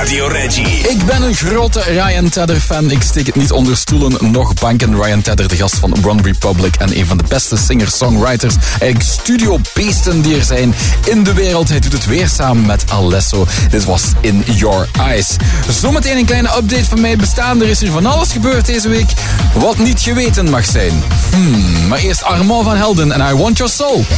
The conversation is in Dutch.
Radio Reggie. Ik ben een grote Ryan Tedder fan. Ik steek het niet onder stoelen, nog banken. Ryan Tedder, de gast van One Republic en een van de beste singer-songwriters, eigenlijk studiobeesten die er zijn in de wereld. Hij doet het weer samen met Alesso. Dit was In Your Eyes. Zometeen een kleine update van mij bestaan. Er is hier van alles gebeurd deze week wat niet geweten mag zijn. Maar eerst Armand van Helden en I Want Your Soul.